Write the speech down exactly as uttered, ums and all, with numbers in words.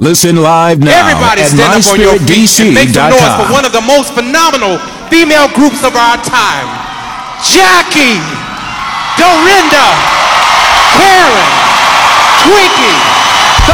Listen live now Everybody at stand up on your feet and make some noise for my spirit d c dot com. one of the most phenomenal female groups of our time. Jackie, Dorinda, Karen, Twinkie,